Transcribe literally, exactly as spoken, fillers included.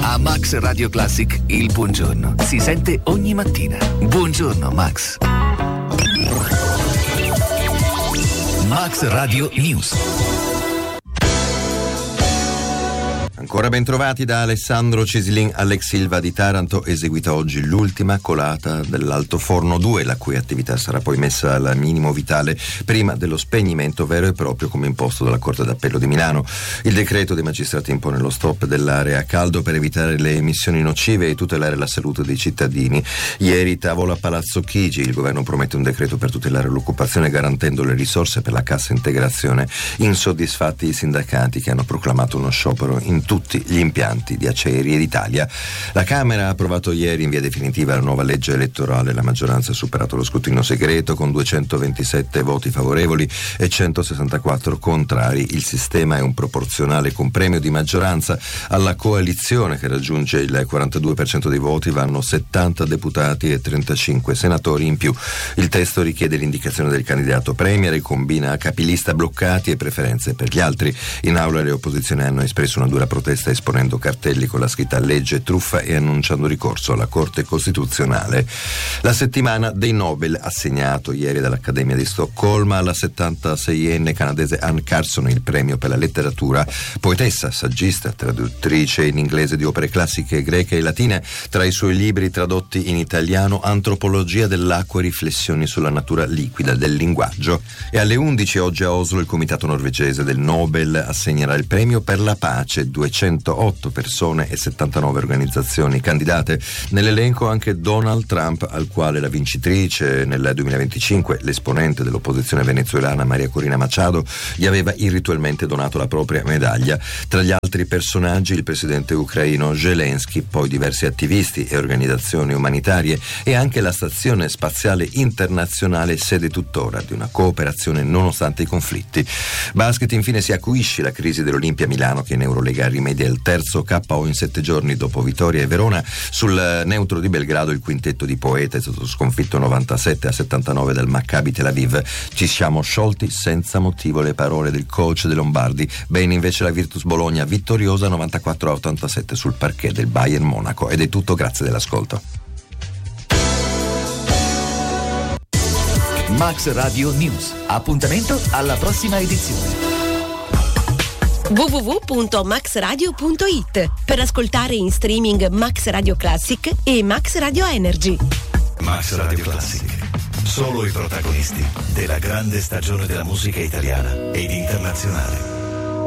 A Max Radio Classic il buongiorno si sente ogni mattina. Buongiorno Max. Max Radio News. Ancora ben trovati da Alessandro Cislin. Alex Silva di Taranto, eseguita oggi l'ultima colata dell'altoforno due, la cui attività sarà poi messa al minimo vitale prima dello spegnimento vero e proprio come imposto dalla Corte d'Appello di Milano. Il decreto dei magistrati impone lo stop dell'area a caldo per evitare le emissioni nocive e tutelare la salute dei cittadini. Ieri tavola a Palazzo Chigi, il governo promette un decreto per tutelare l'occupazione garantendo le risorse per la cassa integrazione. Insoddisfatti i sindacati che hanno proclamato uno sciopero in tutti gli impianti di Acciaierie d'Italia. La Camera ha approvato ieri in via definitiva la nuova legge elettorale. La maggioranza ha superato lo scrutinio segreto con duecentoventisette voti favorevoli e centosessantaquattro contrari. Il sistema è un proporzionale con premio di maggioranza. Alla coalizione, che raggiunge il quarantadue per cento dei voti, vanno settanta deputati e trentacinque senatori in più. Il testo richiede l'indicazione del candidato premier e combina capilista bloccati e preferenze per gli altri. In aula le opposizioni hanno espresso una dura protesta esponendo cartelli con la scritta legge truffa e annunciando ricorso alla Corte Costituzionale. La settimana dei Nobel, assegnato ieri dall'Accademia di Stoccolma alla settantaseienne canadese Anne Carson il premio per la letteratura. Poetessa, saggista, traduttrice in inglese di opere classiche greche e latine, tra i suoi libri tradotti in italiano Antropologia dell'acqua e riflessioni sulla natura liquida del linguaggio. E alle undici oggi a Oslo il comitato norvegese del Nobel assegnerà il premio per la pace. duecentootto persone e settantanove organizzazioni candidate. Nell'elenco anche Donald Trump, al quale la vincitrice nel duemilaventicinque, l'esponente dell'opposizione venezuelana Maria Corina Machado, gli aveva irritualmente donato la propria medaglia. Tra gli altri personaggi il presidente ucraino Zelensky, poi diversi attivisti e organizzazioni umanitarie e anche la Stazione Spaziale Internazionale, sede tuttora di una cooperazione nonostante i conflitti. Basket infine si acuisce la crisi dell'Olimpia Milano, che in Eurolega rimedia il terzo K O in sette giorni dopo Vittoria e Verona. Sul neutro di Belgrado il quintetto di Poeta è stato sconfitto novantasette a settantanove dal Maccabi Tel Aviv. Ci siamo sciolti senza motivo, le parole del coach dei Lombardi. Bene invece la Virtus Bologna vittoriosa novantaquattro a ottantasette sul parquet del Bayern Monaco. Ed è tutto, grazie dell'ascolto. Max Radio News. Appuntamento alla prossima edizione. w w w punto max radio punto i t per ascoltare in streaming Max Radio Classic e Max Radio Energy. Max Radio Classic. Solo i protagonisti della grande stagione della musica italiana ed internazionale.